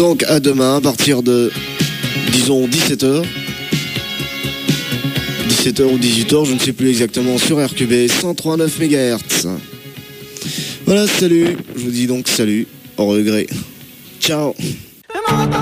donc à demain à partir de, disons, 17h. 17h ou 18h, je ne sais plus exactement, sur RQB 103.9 MHz. Voilà, salut. Je vous dis donc salut, au regret. Ciao.